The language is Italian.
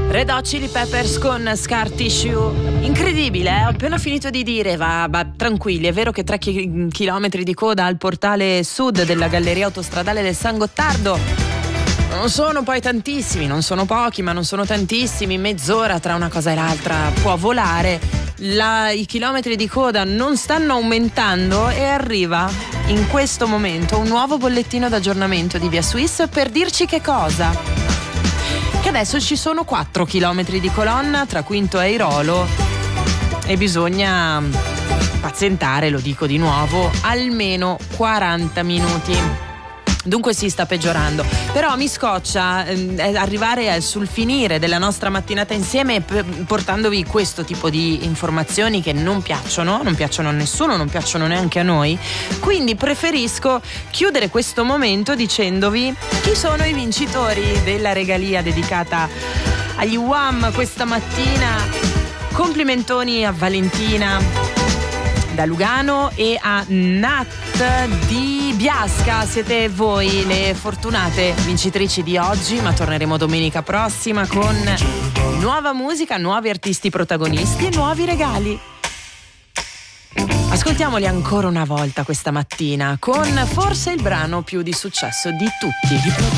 Red Hot Chili Peppers con Scar Tissue. Incredibile, ho appena finito di dire, va tranquilli, è vero che 3 chilometri di coda al portale sud della galleria autostradale del San Gottardo non sono poi tantissimi, non sono pochi, ma non sono tantissimi. Mezz'ora tra una cosa e l'altra può volare. I chilometri di coda non stanno aumentando e arriva in questo momento un nuovo bollettino d'aggiornamento di Via Swiss per dirci che cosa? Che adesso ci sono 4 chilometri di colonna tra Quinto e Airolo e bisogna pazientare, lo dico di nuovo, almeno 40 minuti. Dunque si sta peggiorando, però mi scoccia arrivare sul finire della nostra mattinata insieme portandovi questo tipo di informazioni che non piacciono a nessuno, non piacciono neanche a noi. Quindi preferisco chiudere questo momento dicendovi chi sono i vincitori della regalia dedicata agli Wham questa mattina. Complimentoni a Valentina da Lugano e a Nat di Biasca. Siete voi le fortunate vincitrici di oggi, ma torneremo domenica prossima con nuova musica, nuovi artisti protagonisti e nuovi regali. Ascoltiamoli ancora una volta questa mattina con forse il brano più di successo di tutti.